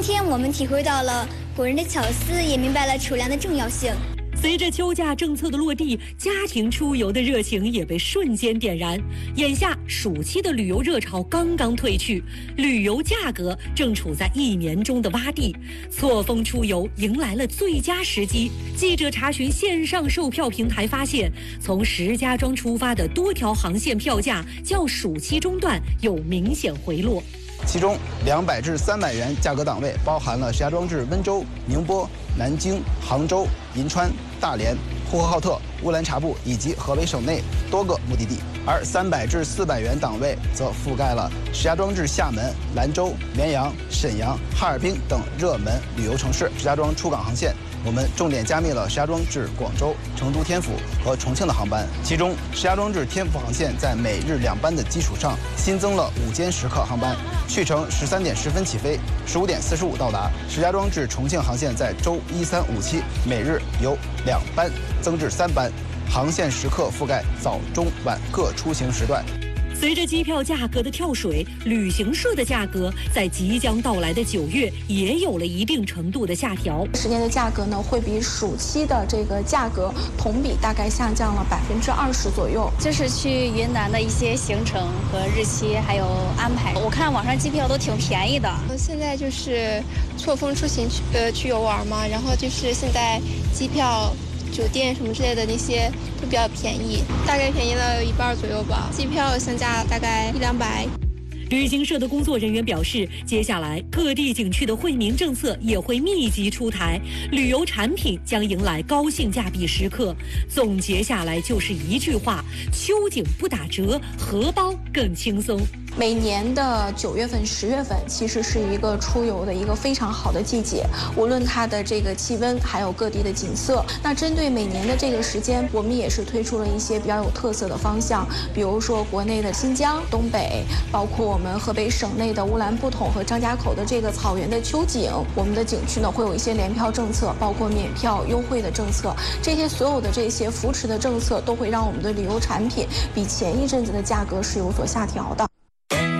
天我们体会到了古人的巧思，也明白了储粮的重要性。 随着秋假政策的落地，家庭出游的热情也被瞬间点燃。眼下暑期的旅游热潮刚刚退去，旅游价格正处在1年中的洼地，错峰出游迎来了最佳时机。记者查询线上售票平台发现，从石家庄出发的多条航线票价较暑期中段有明显回落。 其中200至300元价格档位包含了石家庄至温州、宁波、南京、杭州、银川、大连、呼和浩特、乌兰察布以及河北省内多个目的地，而300至400元档位则覆盖了石家庄至厦门、兰州、绵阳、沈阳、哈尔滨等热门旅游城市。石家庄出港航线，我们重点加密了石家庄至广州、成都天府和重庆的航班，其中石家庄至天府航线在每日2班的基础上，新增了5间时刻航班，去程13点10分起飞，15点45到达。石家庄至重庆航线在周1、3、5、7每日由2班增至3班，航线时刻覆盖早、中、晚各出行时段。 随着机票价格的跳水，旅行社的价格在即将到来的9月也有了一定程度的下调。 10年的价格呢，会比暑期的这个价格同比大概下降了20%左右。 这是去云南的一些行程和日期还有安排，我看网上机票都挺便宜的。 现在就是错峰出行去游玩嘛，然后就是现在机票、酒店什么之类的那些都比较便宜，大概便宜了1半左右吧。机票相加大概100-200。 旅行社的工作人员表示，接下来各地景区的惠民政策也会密集出台，旅游产品将迎来高性价比时刻。总结下来就是一句话：秋景不打折，荷包更轻松。 每年的9月份、10月份其实是一个出游的一个非常好的季节，无论它的这个气温，还有各地的景色。那针对每年的这个时间，我们也是推出了一些比较有特色的方向，比如说国内的新疆、东北，包括我们河北省内的乌兰布统和张家口的这个草原的秋景。我们的景区呢会有一些联票政策，包括免票优惠的政策，这些所有的这些扶持的政策都会让我们的旅游产品比前一阵子的价格是有所下调的。